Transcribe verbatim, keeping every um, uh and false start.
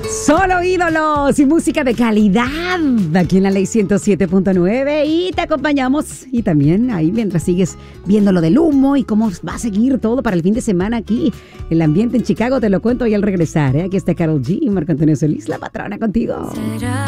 Solo ídolos y música de calidad aquí en la Ley ciento siete punto nueve y te acompañamos y también ahí mientras sigues viendo lo del humo y cómo va a seguir todo para el fin de semana aquí. El ambiente en Chicago te lo cuento y al regresar, ¿eh? Aquí está Karol G y Marco Antonio Solís, la patrona contigo. ¿Será